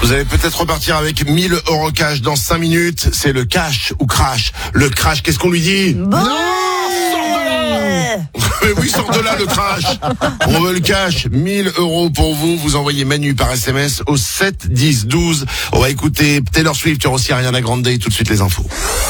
Vous allez peut-être repartir avec 1000 € cash dans 5 minutes. C'est le cash ou crash. Le crash, qu'est-ce qu'on lui dit? Bon. Non, sors de là. Mais oui, sors de là le crash. On veut le cash. 1000 € pour vous. Vous envoyez Manu par SMS au 7 10 12. On va écouter Taylor Swift. Il y aura aussi Ariana Grande. Et tout de suite les infos.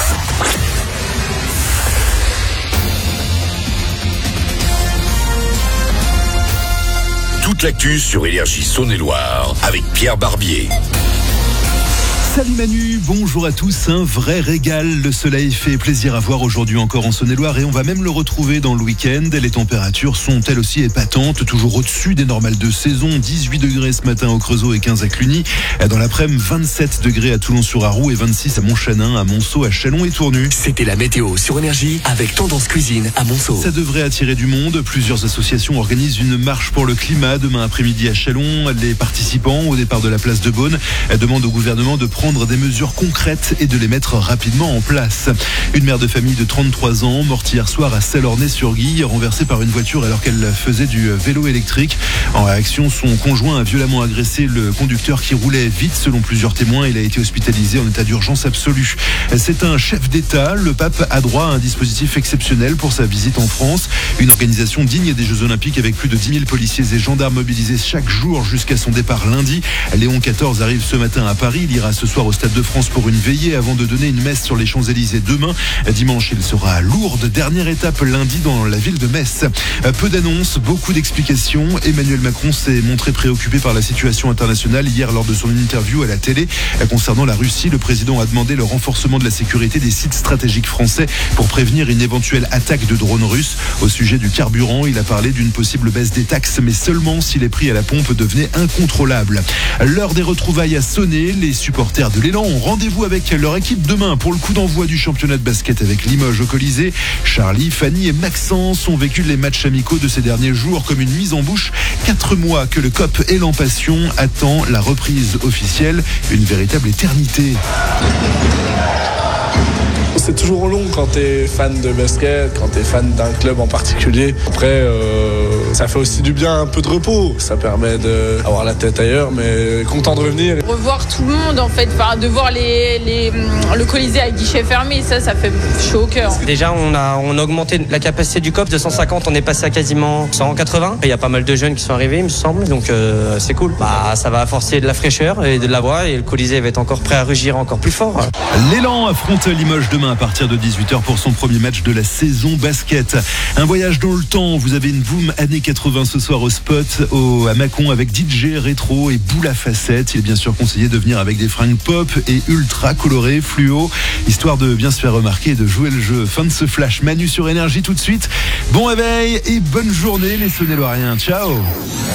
Toute l'actu sur Énergie Saône-et-Loire avec Pierre Barbier. Salut Manu, bonjour à tous, un vrai régal. Le soleil fait plaisir à voir aujourd'hui encore en Saône-et-Loire et on va même le retrouver dans le week-end. Les températures sont elles aussi épatantes, toujours au-dessus des normales de saison. 18 degrés ce matin au Creusot et 15 à Cluny. Dans l'après-midi, 27 degrés à Toulon-sur-Arroux et 26 à Montchanin, à Monceau, à Châlons et Tournu. C'était la météo sur Énergie avec Tendance Cuisine à Monceau. Ça devrait attirer du monde. Plusieurs associations organisent une marche pour le climat demain après-midi à Châlons. Les participants, au départ de la place de Beaune, demandent au gouvernement de prendre des mesures concrètes et de les mettre rapidement en place. Une mère de famille de 33 ans, morte hier soir à Salornay-sur-Guille, renversée par une voiture alors qu'elle faisait du vélo électrique. En réaction, son conjoint a violemment agressé le conducteur qui roulait vite. Selon plusieurs témoins, il a été hospitalisé en état d'urgence absolue. C'est un chef d'État. Le pape a droit à un dispositif exceptionnel pour sa visite en France. Une organisation digne des Jeux Olympiques avec plus de 10 000 policiers et gendarmes mobilisés chaque jour jusqu'à son départ lundi. Léon XIV arrive ce matin à Paris. Il ira ce soir au Stade de France pour une veillée avant de donner une messe sur les Champs-Élysées demain. Dimanche, il sera à Lourdes. Dernière étape lundi dans la ville de Metz. Peu d'annonces, beaucoup d'explications. Emmanuel Macron s'est montré préoccupé par la situation internationale hier lors de son interview à la télé. Concernant la Russie, le président a demandé le renforcement de la sécurité des sites stratégiques français pour prévenir une éventuelle attaque de drones russes. Au sujet du carburant, il a parlé d'une possible baisse des taxes, mais seulement si les prix à la pompe devenaient incontrôlables. L'heure des retrouvailles a sonné. Les supporters de l'Élan ont rendez-vous avec leur équipe demain pour le coup d'envoi du championnat de basket avec Limoges au Colisée. Charlie, Fanny et Maxence ont vécu les matchs amicaux de ces derniers jours comme une mise en bouche. 4 mois que le COP Élan Passion attend la reprise officielle, une véritable éternité. C'est toujours long quand t'es fan de basket, quand t'es fan d'un club en particulier. Après, ça fait aussi du bien, un peu de repos. Ça permet d'avoir la tête ailleurs, mais content de revenir. Revoir tout le monde, en fait, de voir le Colisée à guichet fermé, ça fait chaud au cœur. Déjà, on a augmenté la capacité du COP de 150, on est passé à quasiment 180. Il y a pas mal de jeunes qui sont arrivés, il me semble, donc c'est cool. Ça va forcer de la fraîcheur et de la voix et le Colisée va être encore prêt à rugir encore plus fort. L'élan affronte Limoges demain à partir de 18h pour son premier match de la saison basket. Un voyage dans le temps, vous avez une boom années 80 ce soir au spot à Mâcon avec DJ Rétro et boule à facettes. Il est bien sûr conseillé de venir avec des fringues pop et ultra colorées, fluo, histoire de bien se faire remarquer et de jouer le jeu. Fin de ce flash Manu sur Énergie tout de suite. Bon réveil et bonne journée les Saône-et-Loiriens. Ciao.